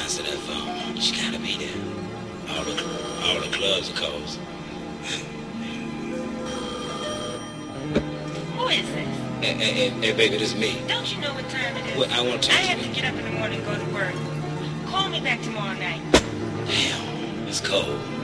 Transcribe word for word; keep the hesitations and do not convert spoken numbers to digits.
answer that phone. She gotta be there. All the, all the clubs are closed. Who is this? Hey, hey, hey, hey, baby, this is me. Don't you know what time it is? Well, I want to I talk to have you. to get up in the morning and go to work. Call me back tomorrow night. Damn, it's cold.